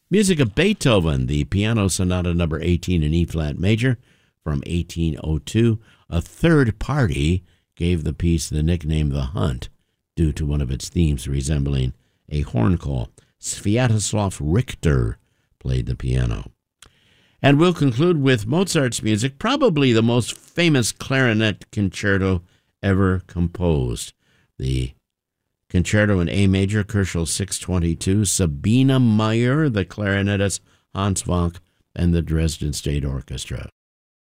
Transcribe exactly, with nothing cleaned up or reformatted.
Music of Beethoven, the Piano Sonata number eighteen in E-flat major from eighteen oh two. A third party gave the piece the nickname The Hunt due to one of its themes resembling a horn call. Sviatoslav Richter played the piano. And we'll conclude with Mozart's music, probably the most famous clarinet concerto ever composed. The Concerto in A major, Köchel six twenty-two, Sabine Meyer, the clarinetist, Hans Wank, and the Dresden State Orchestra.